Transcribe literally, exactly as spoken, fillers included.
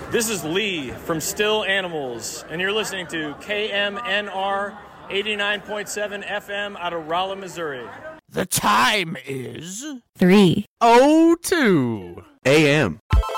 This is Lee from Still Animals, and you're listening to K M N R eighty-nine point seven F M out of Rolla, Missouri. The time is three oh two A M